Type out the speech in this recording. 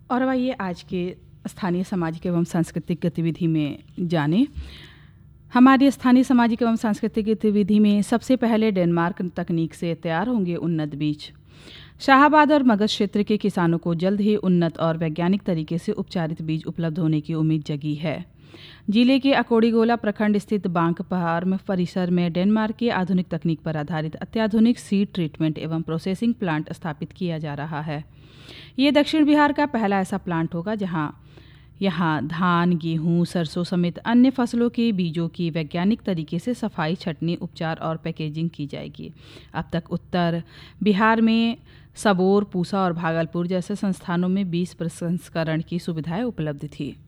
और अब आइए आज के स्थानीय सामाजिक एवं सांस्कृतिक गतिविधि में जानें। हमारी स्थानीय सामाजिक एवं सांस्कृतिक गतिविधि में सबसे पहले डेनमार्क तकनीक से तैयार होंगे उन्नत बीज। शाहाबाद और मगध क्षेत्र के किसानों को जल्द ही उन्नत और वैज्ञानिक तरीके से उपचारित बीज उपलब्ध होने की उम्मीद जगी है। जिले के अकोड़ीगोला प्रखंड स्थित बांक फार्म परिसर में डेनमार्क की आधुनिक तकनीक पर आधारित अत्याधुनिक सीड ट्रीटमेंट एवं प्रोसेसिंग प्लांट स्थापित किया जा रहा है। ये दक्षिण बिहार का पहला ऐसा प्लांट होगा यहाँ धान, गेहूं, सरसों समेत अन्य फसलों के बीजों की वैज्ञानिक तरीके से सफाई, छटनी, उपचार और पैकेजिंग की जाएगी। अब तक उत्तर बिहार में सबौर, पूसा और भागलपुर जैसे संस्थानों में बीज प्रसंस्करण की सुविधाएं उपलब्ध थी।